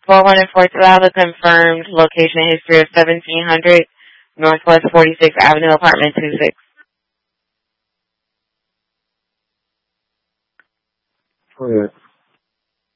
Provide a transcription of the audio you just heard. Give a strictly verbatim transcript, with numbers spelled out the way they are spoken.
four one four two, I have a confirmed location history of seventeen hundred Northwest forty-sixth Avenue, apartment two six. Go ahead.